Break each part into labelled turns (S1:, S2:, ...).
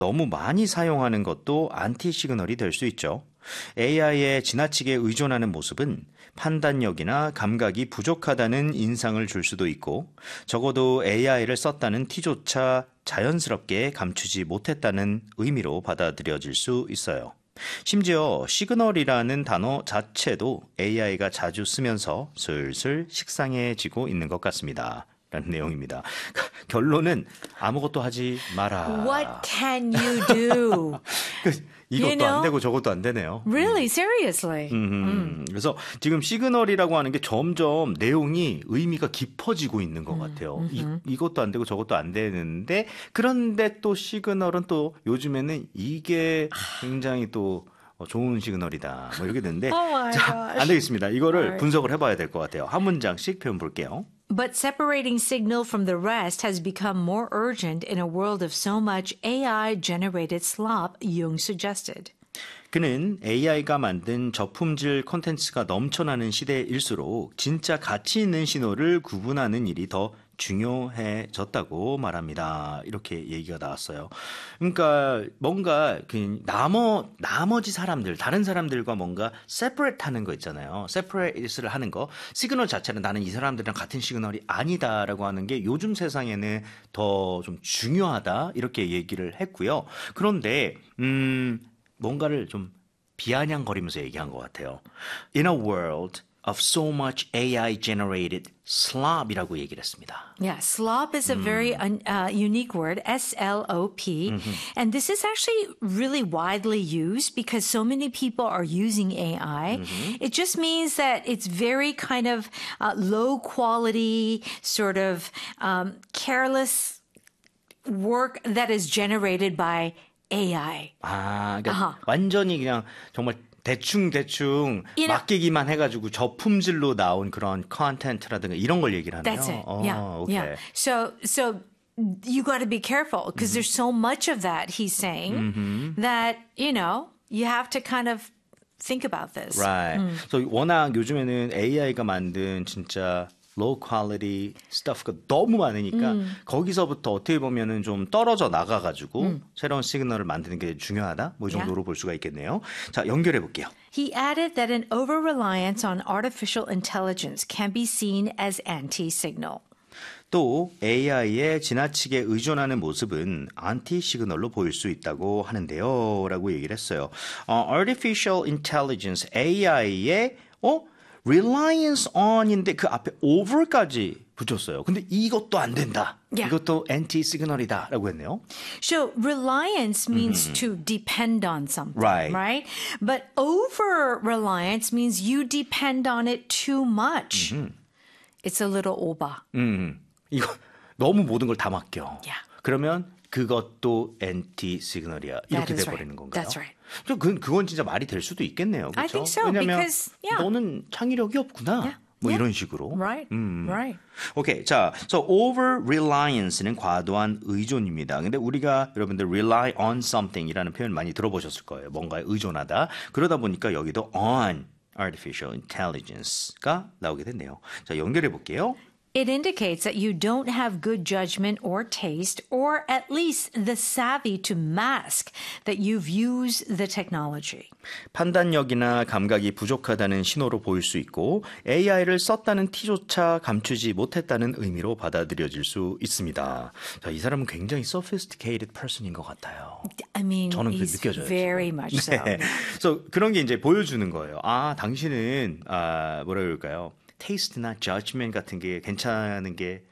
S1: 너무 많이 사용하는 것도 안티 시그널이 될 수 있죠. AI에 지나치게 의존하는 모습은 판단력이나 감각이 부족하다는 인상을 줄 수도 있고, 적어도 AI를 썼다는 티조차 자연스럽게 감추지 못했다는 의미로 받아들여질 수 있어요. 심지어 시그널이라는 단어 자체도 AI가 자주 쓰면서 슬슬 식상해지고 있는 것 같습니다. 라는 내용입니다. 결론은 아무것도 하지 마라.
S2: What can you do?
S1: 이것도 안 되고 저것도 안 되네요.
S2: Really, seriously.
S1: 그래서 지금 시그널이라고 하는 게 점점 내용이 의미가 깊어지고 있는 것 같아요. 이것도 안 되고 저것도 안 되는데, 그런데 또 시그널은 또 요즘에는 이게 굉장히 또 좋은 시그널이다. 뭐 이렇게 되는데, 자, 안 되겠습니다. 이거를 분석을 해봐야 될 것 같아요. 한 문장씩 표현 볼게요.
S2: But separating signal from the rest has become more urgent in a world of so much AI-generated slop, Jung suggested.
S1: 그는 AI가 만든 저품질 콘텐츠가 넘쳐나는 시대일수록 진짜 가치 있는 신호를 구분하는 일이 더 중요해졌다고 말합니다. 이렇게 얘기가 나왔어요. 그러니까 뭔가 나머지 사람들, 다른 사람들과 뭔가 separate 하는 거 있잖아요. separate를 하는 거. 시그널 자체는 나는 이 사람들이랑 같은 시그널이 아니다라고 하는 게 요즘 세상에는 더 좀 중요하다. 이렇게 얘기를 했고요. 그런데 뭔가를 좀 비아냥거리면서 얘기한 것 같아요. In a world of so much AI-generated slop이라고 얘기를 했습니다.
S2: Yeah, slop is a very unique word, S-L-O-P. And this is actually really widely used because so many people are using AI. It just means that it's very kind of low quality, sort of careless work that is generated by AI.
S1: 그러니까 완전히 그냥 정말 대충 맡기기만 해가지고 저품질로 나온 그런 컨텐츠라든가 이런 걸 얘기를 하네요.
S2: That's it. Yeah. So you got to be careful because there's so much of that, he's saying, that, you have to kind of think about this.
S1: Right. So 워낙 요즘에는 AI가 만든 진짜 low quality stuff가 너무 많으니까 거기서부터 어떻게 보면은 좀 떨어져 나가가지고 새로운 시그널을 만드는 게 중요하다. 뭐 이 정도로 볼 수가 있겠네요. 자, 연결해 볼게요.
S2: He added that an over-reliance on artificial intelligence can be seen as anti-signal.
S1: 또 AI에 지나치게 의존하는 모습은 안티 시그널로 보일 수 있다고 하는데요. 라고 얘기를 했어요. Artificial intelligence, AI에 reliance on인데 그 앞에 over까지 붙였어요. 근데 이것도 안 된다. 이것도 anti signal이다 라고 했네요.
S2: So reliance means to depend on something, right? But over-reliance means you depend on it too much. It's a little over.
S1: 이거 너무 모든 걸 다 맡겨. 그러면 그것도 anti signal이야. 이렇게 돼버리는 건가요?
S2: That's right.
S1: 그건 진짜 말이 될 수도 있겠네요. 그렇죠?
S2: I think so.
S1: 왜냐면
S2: because,
S1: 너는 창의력이 없구나. 뭐 이런 식으로.
S2: Right.
S1: 오케이. 자, so over reliance는 과도한 의존입니다. 근데 우리가 여러분들 rely on something이라는 표현 많이 들어보셨을 거예요. 뭔가에 의존하다. 그러다 보니까 여기도 on artificial intelligence가 나오게 됐네요. 자, 연결해 볼게요.
S2: It indicates that you don't have good judgment or taste, or at least the savvy to mask that you've used the technology.
S1: 판단력이나 감각이 부족하다는 신호로 보일 수 있고 AI를 썼다는 티조차 감추지 못했다는 의미로 받아들여질 수 있습니다. 자, 이 사람은 굉장히 sophisticated person인 것 같아요.
S2: I mean,
S1: 저는
S2: he's
S1: 느껴져요.
S2: very
S1: 지금.
S2: much so.
S1: So 그런 게 이제 보여주는 거예요. 당신은 뭐라 그럴까요? 테이스트나 judgment 같은 게 괜찮은 게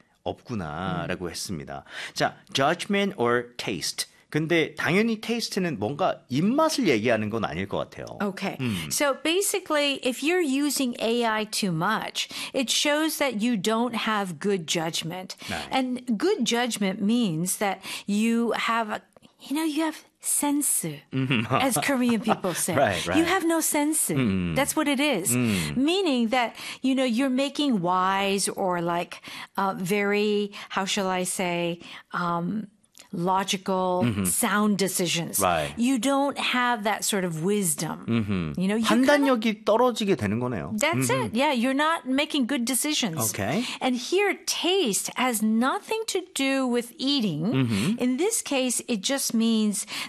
S1: 없구나라고 했습니다. 자, judgment or taste. 근데 당연히 taste는 뭔가 입맛을 얘기하는 건 아닐 것 같아요.
S2: Okay. So basically, if you're using AI too much, it shows that you don't have good judgment.
S1: Right.
S2: And good judgment means that you have sense, as Korean people say.
S1: Right.
S2: You have no sense. That's what it is. Meaning that, you're making wise or very, how shall I say, logical, sound decisions.
S1: Right.
S2: You don't have that sort of wisdom. You know, you
S1: 판단력이 떨어지게 되는 거네요.
S2: That's it. Yeah, you're not making good decisions.
S1: Okay.
S2: And here, taste has nothing to do with eating. In this case, it just means